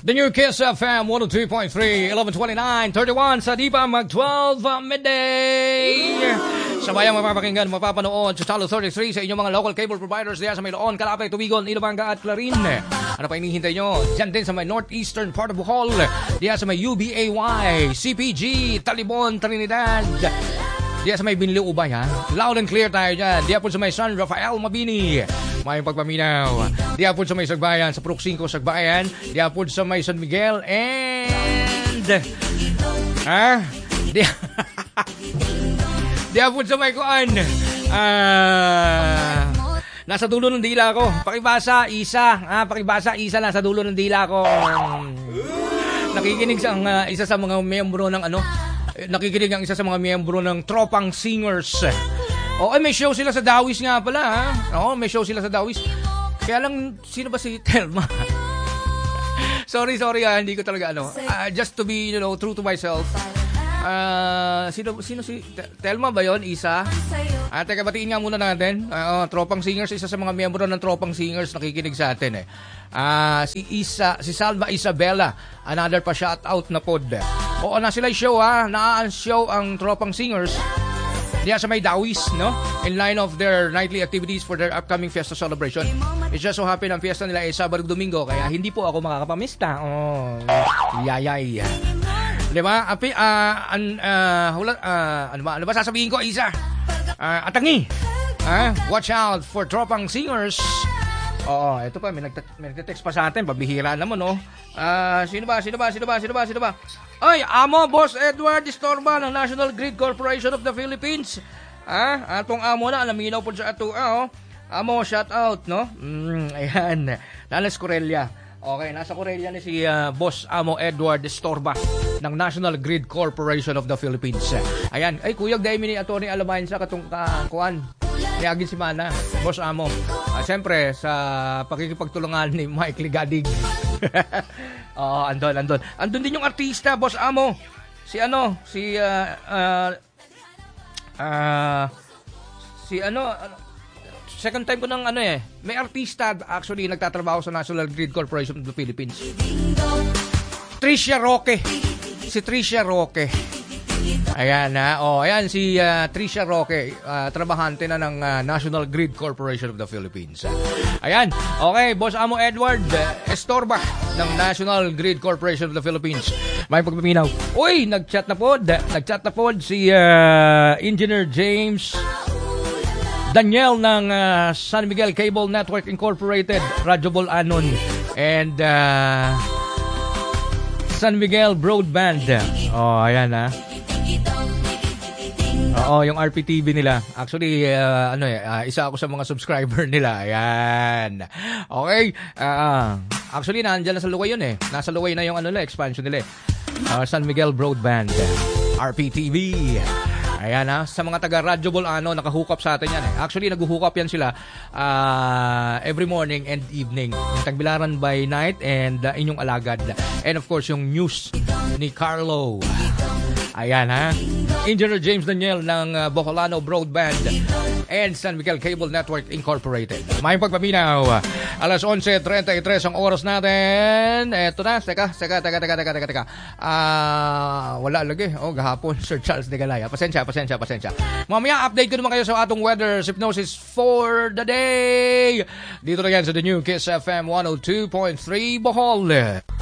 The new Kiss FM 102.3, 11:29:31 sa di pa mag-12 midday. Sabayang mapapakinggan, mapapanood sa Channel 33 sa inyong mga local cable providers diya sa may Loon, Calapay, Tubigon, Ilabanga at Clarin. Ano pa hinihintay nyo? Diyan din sa may northeastern part of Bohol, diya sa may UBAY, CPG, Talibon, Trinidad. Diya sa may Binilio, Ubay, ha? Loud and clear tayo dyan. Diya po sa may San Rafael, Mabini. May pagpaminaw. Diya po sa may Sagbayan, sa Purok 5, Sagbayan. Diya po sa may San Miguel and... Diya po sa may Kuan. Nasa dulo ng dila ko. Pakibasa, Isa. Pakibasa, Isa. Nasa dulo ng dila ko. Nakikinig sa isa sa mga miyembro ng nakikinig ang isa sa mga miyembro ng Tropang Singers. May show sila sa Dawis nga pala, ha? May show sila sa Dawis. Kaya lang, sino ba si Telma? sorry, hindi ko talaga just to be, true to myself. Sino si Telma ba yon? Isa? Teka, batiin nga muna natin. Tropang Singers, isa sa mga miyembro ng Tropang Singers nakikinig sa atin, si Salva Isabela, another pa shout out na pod. Na sila show, show ang Tropang Singers diya sa may Dawis, no? In line of their nightly activities for their upcoming fiesta celebration. It's just so happy ang fiesta nila ay Sabado Domingo, kaya hindi po ako makakapamista. Yayay. Diba? Ano ba sasabihin ko, Isa? Atangi. Watch out for Tropang Singers. Ito pa, may nagte-text pa sa atin, pabihira naman, no? Sino ba? Ay, amo, Boss Edward Estorba ng National Grid Corporation of the Philippines. Atong amo na, alaminaw po sa ato, amo, shout out, no? Ayan, Nalas Corellia. Okay, nasa Corellia ni si Boss Amo Edward Estorba ng National Grid Corporation of the Philippines. Ayan, ay kuyag dahil ni Atty. Alamayan sa katong kuan. Niagin si Mana, Boss Amo. Siyempre, sa pakikipagtulungan ni Mike Ligadig. Andon. Andun din yung artista, Boss Amo. Second time ko ng may artista actually nagtatrabaho sa National Grid Corporation of the Philippines. Tricia Roque. Si Tricia Roque. Ayan ayan si Tricia Roque, trabahante na ng National Grid Corporation of the Philippines. Ayan, okay, Boss Amo Edward Estorba ng National Grid Corporation of the Philippines. May pagpaminaw. Uy, nagchat na pod si Engineer James Daniel ng San Miguel Cable Network Incorporated, Radyo Bulanon, and San Miguel Broadband. Ayan yung RPTV nila. Actually, isa ako sa mga subscriber nila. Ayan. Okay. Actually, nandyan na sa Luway yun Nasa Luway na yung expansion nila San Miguel Broadband, RPTV. Ayan sa mga taga Radyo Bulanon, nakahook up sa atin yan Actually, nag-hook up yan sila every morning and evening. Yung Tagbilaran by night and inyong alagad. And of course, yung news ni Carlo. Ayan Engineer James Daniel ng Bocolano Broadband and San Miguel Cable Network Incorporated. May pagpaminaw. Alas 11:33 ang oras natin. Eto na. Teka. Wala lagi. Gahapon, Sir Charles de Galaya. Pasensya. Mamaya, update ko naman kayo sa atong weather hypnosis for the day. Dito na yan sa The New Kiss FM 102.3 Bohol.